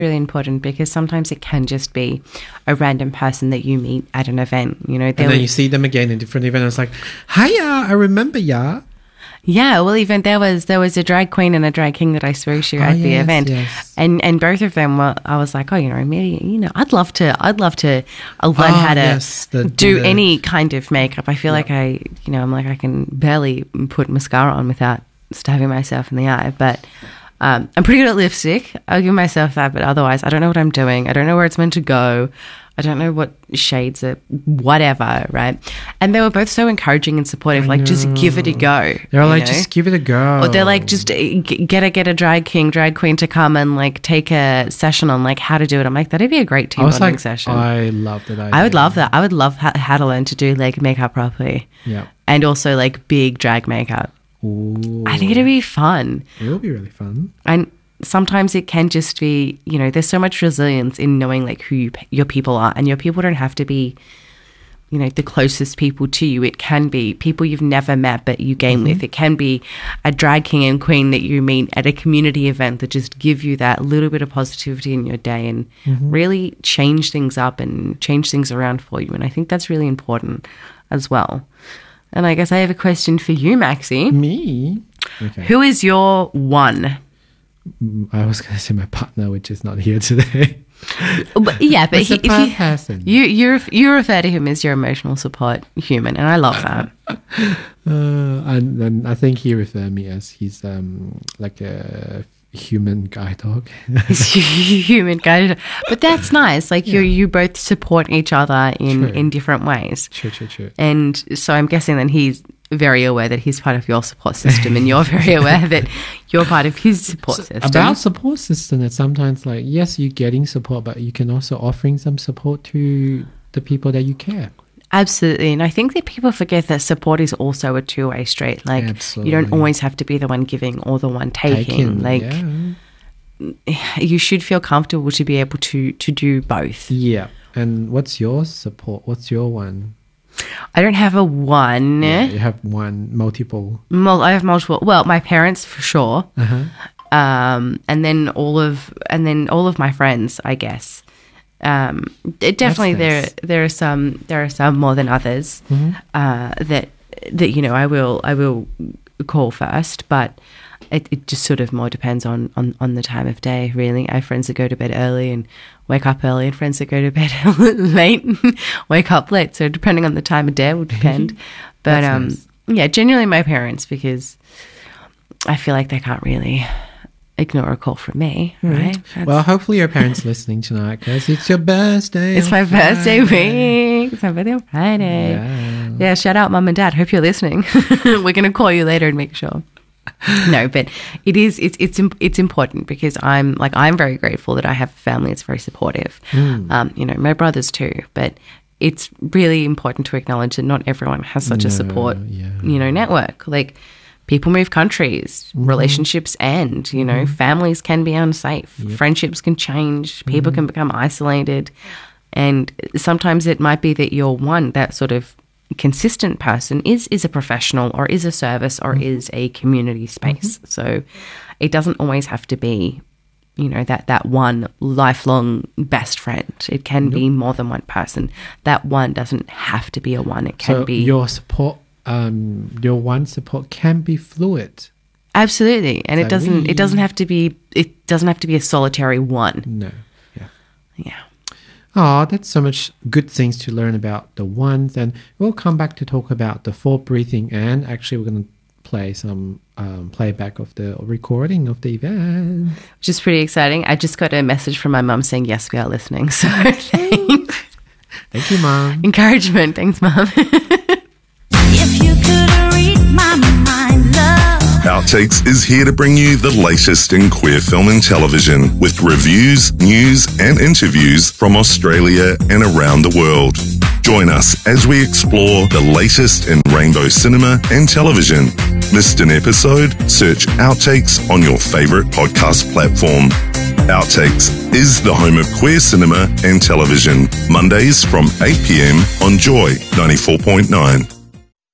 really important because sometimes it can just be a random person that you meet at an event. You know, and then you see them again in different events. It's like, hiya, I remember ya. Yeah, well, even there was a drag queen and a drag king that I spoke to at the event, and both of them were. I was like, oh, you know, maybe, you know, I'd love to learn how to do any kind of makeup. I feel like I'm like I can barely put mascara on without stabbing myself in the eye, but. I'm pretty good at lipstick. I'll give myself that, but otherwise I don't know what I'm doing. I don't know where it's meant to go. I don't know what shades are, whatever, right? And they were both so encouraging and supportive, like, just give it a go. They're like, just give it a go. Or they're like, just get a drag king, drag queen to come and, like, take a session on, like, how to do it. I'm like, that'd be a great team bonding session. I love that idea. I would love that. I would love how to learn to do, like, makeup properly. Yeah. And also, like, big drag makeup. Ooh. I think it'd be fun. It will be really fun. And sometimes it can just be, you know, there's so much resilience in knowing, like, who your people are. And your people don't have to be, you know, the closest people to you. It can be people you've never met but you game with. It can be a drag king and queen that you meet at a community event that just give you that little bit of positivity in your day and really change things up and change things around for you. And I think that's really important as well. And I guess I have a question for you, Maxi. Me? Okay. Who is your one? I was going to say my partner, which is not here today. But you refer to him as your emotional support human, and I love that. And I think he referred me as he's like a human guide dog. Human guide dog. But that's nice. Like you both support each other in different ways. True. And so I'm guessing that he's very aware that he's part of your support system and you're very aware that you're part of his support system. About support system, it's sometimes like, yes, you're getting support, but you can also offering some support to the people that you care. Absolutely. And I think that people forget that support is also a two-way street. Like, you don't always have to be the one giving or the one taking. You should feel comfortable to be able to do both. Yeah. And what's your support? What's your one? I don't have a one. Yeah, you have one, multiple. I have multiple. Well, my parents for sure. And then all of my friends, I guess. Definitely nice. there are some more than others that you know I will call first, but it just sort of more depends on the time of day, really. I have friends that go to bed early and wake up early, and friends that go to bed late and wake up late. So depending on the time of day will depend. But nice. Yeah, genuinely my parents, because I feel like they can't really ignore a call from me, right? Well, hopefully your parents listening tonight, because it's your birthday. It's my birthday week. It's my birthday on Friday. Yeah, shout out mum and dad. Hope you're listening. We're going to call you later and make sure. No, but it's important, because I'm very grateful that I have a family that's very supportive. You know, my brothers too, but it's really important to acknowledge that not everyone has such a support, you know, network. Like, people move countries, relationships end, you know, families can be unsafe, friendships can change, people can become isolated. And sometimes it might be that you're one, that sort of consistent person is a professional or is a service or is a community space. So it doesn't always have to be, you know, that one lifelong best friend. It can be more than one person. That one doesn't have to be a one. It can be your support. Your one support can be fluid. Absolutely, and so it doesn't have to be a solitary one. No, yeah. Oh, that's so much good things to learn about the ones, and we'll come back to talk about the 4 breathing, and actually we're going to play some playback of the recording of the event, which is pretty exciting. I just got a message from my mum saying yes, we are listening. So thanks. Thank you, Mum. Encouragement. Thanks, Mum. If you could read my mind, love. Outtakes is here to bring you the latest in queer film and television, with reviews, news and interviews from Australia and around the world. Join us as we explore the latest in rainbow cinema and television. Missed an episode? Search Outtakes on your favourite podcast platform. Outtakes is the home of queer cinema and television. Mondays from 8 p.m. on Joy 94.9.